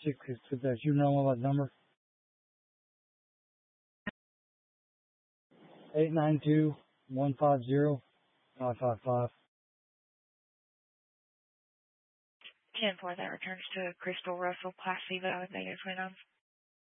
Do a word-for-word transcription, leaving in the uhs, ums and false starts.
six is that you know what number? Eight nine two one five zero five five five. ten four, that returns to Crystal Russell, Class C validated twin owned.